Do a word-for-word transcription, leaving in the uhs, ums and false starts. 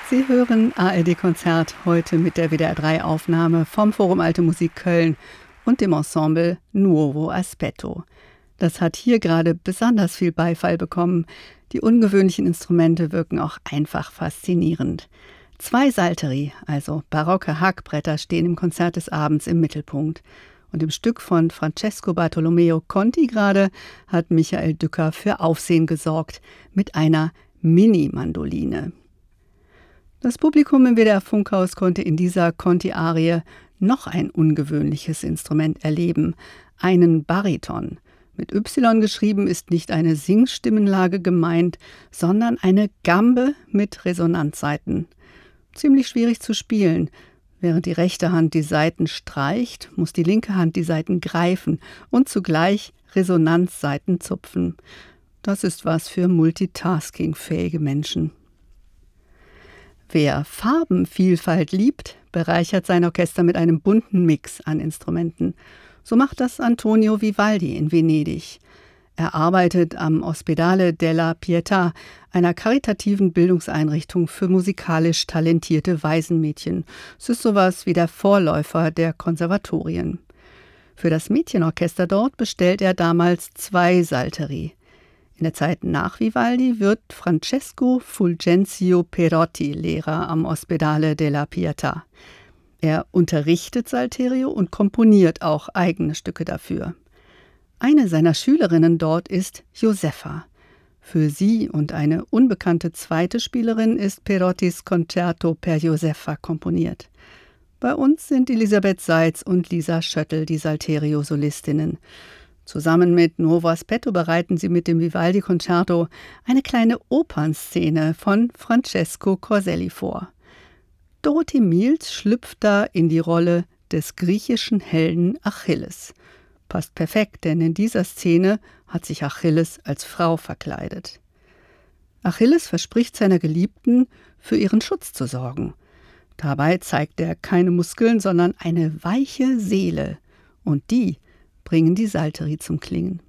Sie hören A R D-Konzert heute mit der W D R drei Aufnahme vom Forum Alte Musik Köln und dem Ensemble Nuovo Aspetto. Das hat hier gerade besonders viel Beifall bekommen. Die ungewöhnlichen Instrumente wirken auch einfach faszinierend. Zwei Salteri, also barocke Hackbretter, stehen im Konzert des Abends im Mittelpunkt. Und im Stück von Francesco Bartolomeo Conti gerade hat Michael Dücker für Aufsehen gesorgt mit einer Mini-Mandoline. Das Publikum im W D R Funkhaus konnte in dieser Conti-Arie noch ein ungewöhnliches Instrument erleben, einen Bariton. Mit Y geschrieben ist nicht eine Singstimmenlage gemeint, sondern eine Gambe mit Resonanzsaiten. Ziemlich schwierig zu spielen. Während die rechte Hand die Saiten streicht, muss die linke Hand die Saiten greifen und zugleich Resonanzsaiten zupfen. Das ist was für multitaskingfähige Menschen. Wer Farbenvielfalt liebt, bereichert sein Orchester mit einem bunten Mix an Instrumenten. So macht das Antonio Vivaldi in Venedig. Er arbeitet am Ospedale della Pietà, einer karitativen Bildungseinrichtung für musikalisch talentierte Waisenmädchen. Es ist sowas wie der Vorläufer der Konservatorien. Für das Mädchenorchester dort bestellt er damals zwei Salteri. In der Zeit nach Vivaldi wird Francesco Fulgenzio Perotti Lehrer am Ospedale della Pietà. Er unterrichtet Salterio und komponiert auch eigene Stücke dafür. Eine seiner Schülerinnen dort ist Josefa. Für sie und eine unbekannte zweite Spielerin ist Perottis Concerto per Josefa komponiert. Bei uns sind Elisabeth Seitz und Lisa Schöttl die Salterio-Solistinnen. Zusammen mit Nuovo Aspetto bereiten sie mit dem Vivaldi-Concerto eine kleine Opernszene von Francesco Corselli vor. Dorothee Miels schlüpft da in die Rolle des griechischen Helden Achilles. Passt perfekt, denn in dieser Szene hat sich Achilles als Frau verkleidet. Achilles verspricht seiner Geliebten, für ihren Schutz zu sorgen. Dabei zeigt er keine Muskeln, sondern eine weiche Seele. Und die bringen die Salteri zum Klingen.